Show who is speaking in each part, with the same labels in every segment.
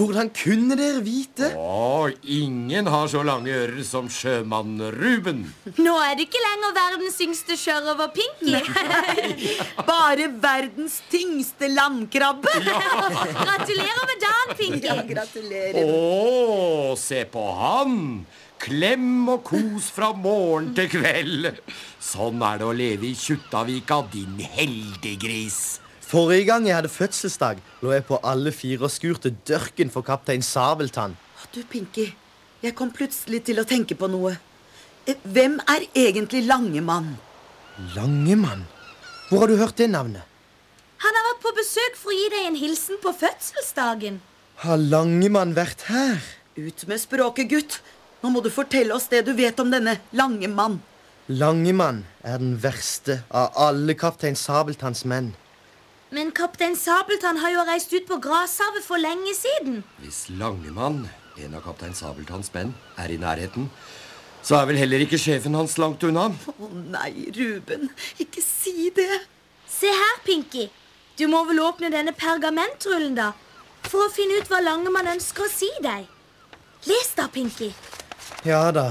Speaker 1: Hvordan kunne dere vite?
Speaker 2: Ingen har så lange ører som sjømann Ruben.
Speaker 3: Nå er det ikke lenger verdens yngste sjørøver Pinky.
Speaker 4: Bare verdens tyngste landkrabbe.
Speaker 3: Gratulerer med dagen, Pinky.
Speaker 4: Ja, gratulerer.
Speaker 2: Se på han. Klem og kos fra morgen til kveld. Sånn er det å leve i Kjuttaviga, din heldiggris.
Speaker 1: Forrige gang jeg hadde fødselsdag, lå jeg på alle fire og skurte dørken for kaptein Sabeltann.
Speaker 4: Du, Pinky, jeg kom plutselig til å tenke på noe. Hvem er egentlig Langemann?
Speaker 1: Langemann? Hvor har du hørt det navnet?
Speaker 3: Han har vært på besøk for å gi deg en hilsen på fødselsdagen.
Speaker 1: Har Langemann vært her?
Speaker 4: Ut med språket, gutt. Nå må du fortelle oss det du vet om denne Langemann.
Speaker 1: Langemann er den verste av alle kaptein Sabeltanns menn.
Speaker 3: Men kaptein Sabeltann har jo reist ut på Grashavet for lenge siden.
Speaker 2: Hvis Langemann, en av kaptein Sabeltanns menn, er i nærheten, så er vel heller ikke sjefen hans langt unna.
Speaker 4: Nei, Ruben, ikke si det.
Speaker 3: Se her, Pinky. Du må vel åpne denne pergamentrullen da, for å finne ut hva Langemann ønsker å si deg. Les da, Pinky.
Speaker 1: Ja da.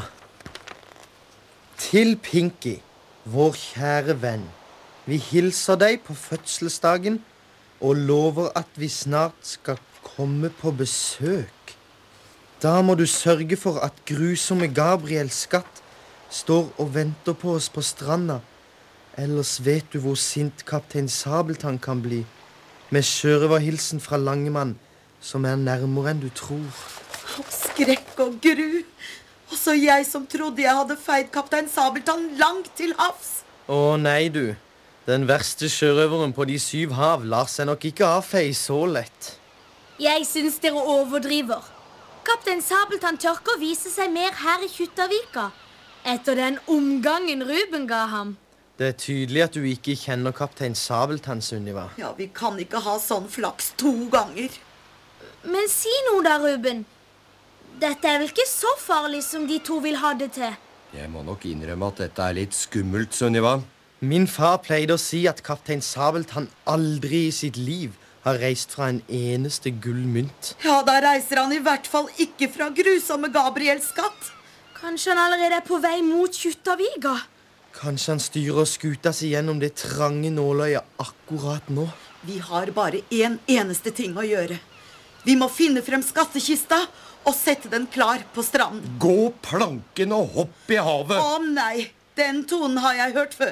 Speaker 1: Til Pinky, vår kjære venn. Vi hilser deg på fødselsdagen og lover at vi snart skal komme på besøk. Da må du sørge for at grusomme Gabriels skatt står og venter på oss på stranda. Ellers vet du hvor sint kaptein Sabeltann kan bli. Med sjørøverhilsen fra Langemann, som er nærmere enn du tror.
Speaker 4: Skrekk og gru. Også jeg som trodde jeg hadde feid kaptein Sabeltann langt til havs.
Speaker 1: Å nei, du. Den verste sjørøveren på de 7 hav lar seg nok ikke avfeie så lett.
Speaker 3: Jeg synes dere overdriver. Kaptein Sabeltann tør ikke å vise seg mer her i Kjuttaviga, etter den omgangen Ruben ga ham.
Speaker 1: Det er tydelig at du ikke kjenner kaptein Sabeltann, Sunniva.
Speaker 4: Ja, vi kan ikke ha sånn flaks 2 ganger.
Speaker 3: Men si noe da, Ruben. Dette er vel ikke så farlig som de 2 vil ha det til?
Speaker 2: Jeg må nok innrømme at dette er litt skummelt, Sunniva.
Speaker 1: Min far pleide å si at kaptein Sabeltann aldri i sitt liv har reist fra en eneste gullmynt.
Speaker 4: Ja, da reiser han i hvert fall ikke fra grusomme Gabriels skatt.
Speaker 3: Kanskje han allerede er på vei mot Kjuttaviga?
Speaker 1: Kanskje han styrer skuta si gjennom det trange nåløyet akkurat nå.
Speaker 4: Vi har bare en eneste ting å gjøre. Vi må finne frem skattkista og sette den klar på stranden.
Speaker 2: Gå planken og hopp i havet.
Speaker 4: Å nei, den tonen har jeg hørt før.